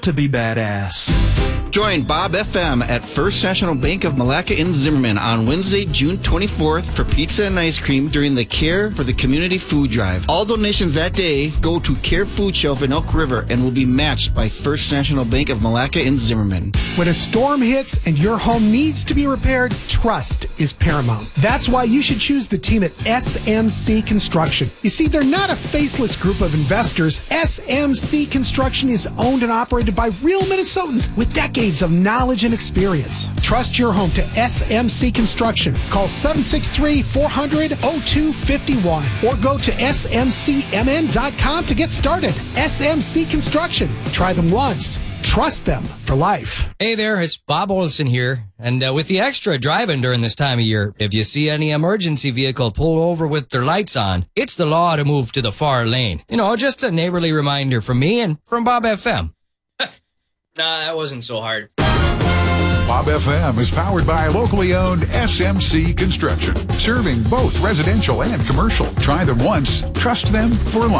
to be badass. Join Bob FM at First National Bank of Malacca in Zimmerman on Wednesday, June 24th for pizza and ice cream during the Care for the Community Food Drive. All donations that day go to Care Food Shelf in Elk River and will be matched by First National Bank of Malacca in Zimmerman. When a storm hits and your home needs to be repaired, trust is paramount. That's why you should choose the team at SMC Construction. You see, they're not a faceless group of investors. SMC Construction is owned and operated by real Minnesotans with decades of knowledge and experience. Trust your home to SMC Construction. Call 763-400-0251 or go to smcmn.com to get started. SMC Construction. Try them once. Trust them for life. Hey there, it's Bob Olson here. And with the extra driving during this time of year, if you see any emergency vehicle pull over with their lights on, it's the law to move to the far lane. You know, just a neighborly reminder from me and from Bob FM. Nah, that wasn't so hard. Bob FM is powered by locally owned SMC Construction, serving both residential and commercial. Try them once, trust them for life.